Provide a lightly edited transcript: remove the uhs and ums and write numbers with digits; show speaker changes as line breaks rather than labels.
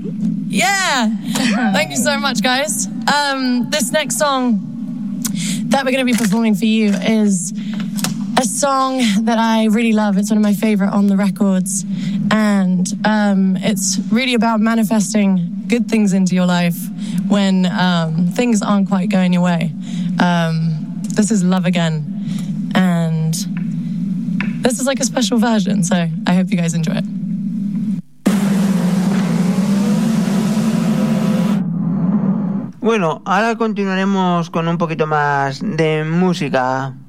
Yeah. Thank you so much, guys. This next song that we're going to be performing for you is a song that I really love. It's one of my favorite on the records. And it's really about manifesting good things into your life when things aren't quite going your way. This is Love Again. And this is like a special version, so I hope you guys enjoy it.
Bueno, ahora continuaremos con un poquito más de música.